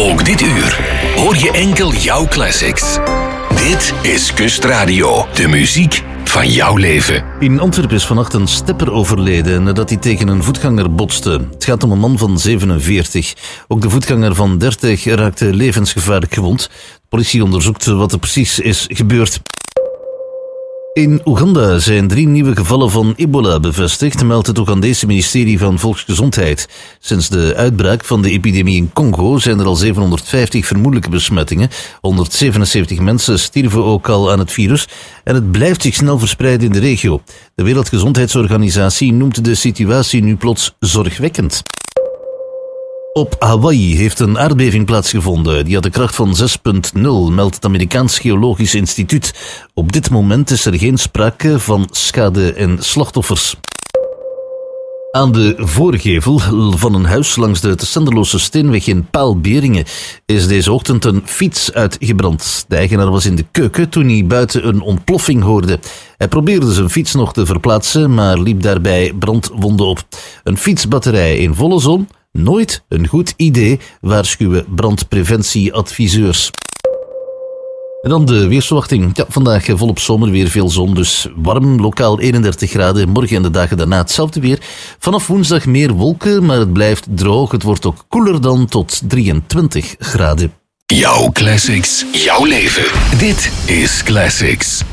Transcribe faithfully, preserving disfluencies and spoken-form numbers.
Ook dit uur hoor je enkel jouw classics. Dit is Kustradio, de muziek van jouw leven. In Antwerpen is vannacht een stepper overleden nadat hij tegen een voetganger botste. Het gaat om een man van zevenenveertig. Ook de voetganger van dertig raakte levensgevaarlijk gewond. De politie onderzoekt wat er precies is gebeurd. In Oeganda zijn drie nieuwe gevallen van ebola bevestigd, meldt het Oegandese ministerie van Volksgezondheid. Sinds de uitbraak van de epidemie in Congo zijn er al zevenhonderdvijftig vermoedelijke besmettingen. honderdzevenenzeventig mensen stierven ook al aan het virus en het blijft zich snel verspreiden in de regio. De Wereldgezondheidsorganisatie noemt de situatie nu plots zorgwekkend. Op Hawaii heeft een aardbeving plaatsgevonden. Die had de kracht van zes komma nul, meldt het Amerikaans Geologisch Instituut. Op dit moment is er geen sprake van schade en slachtoffers. Aan de voorgevel van een huis langs de Tessenderlose Steenweg in Paalberingen is deze ochtend een fiets uitgebrand. De eigenaar was in de keuken toen hij buiten een ontploffing hoorde. Hij probeerde zijn fiets nog te verplaatsen, maar liep daarbij brandwonden op. Een fietsbatterij in volle zon? Nooit een goed idee, waarschuwen brandpreventieadviseurs. En dan de weersverwachting. Ja, vandaag volop zomer, weer veel zon, dus warm, lokaal eenendertig graden. Morgen en de dagen daarna hetzelfde weer. Vanaf woensdag meer wolken, maar het blijft droog. Het wordt ook koeler dan tot drieëntwintig graden. Jouw classics, jouw leven. Dit is Classics.